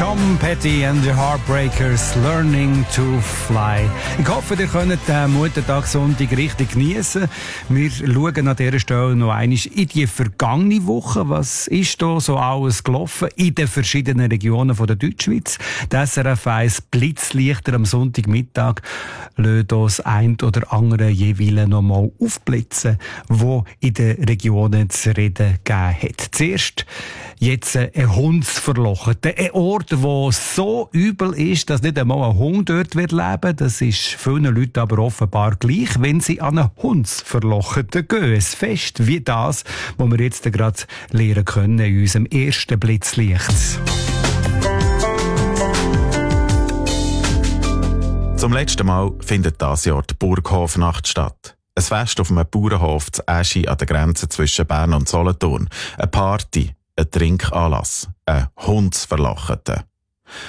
Tom Petty and the Heartbreakers, Learning to Fly. Ich hoffe, ihr könnt den Muttertagssonntag richtig geniessen. Wir schauen an dieser Stelle noch einmal in die vergangene Woche. Was ist da so alles gelaufen in den verschiedenen Regionen der Deutschschweiz? Das SRF 1 Blitzlichter am Sonntagmittag lässt das ein oder andere jeweils noch mal aufblitzen, wo in den Regionen zu reden gegeben hat. Zuerst jetzt ein Hundsverlochete. Ein Ort, wo so übel ist, dass nicht einmal ein Hund dort leben wird. Das ist vielen Leuten aber offenbar gleich, wenn sie an einen Hundsverlocheten gehen. Ein Fest wie das, das wir jetzt gerade lernen können in unserem ersten Blitzlicht. Zum letzten Mal findet dieses Jahr die Burghofnacht statt. Ein Fest auf einem Bauernhof zu Eschi an der Grenze zwischen Bern und Solothurn. Eine Party, ein Trinkanlass, ein Hundsverlochete.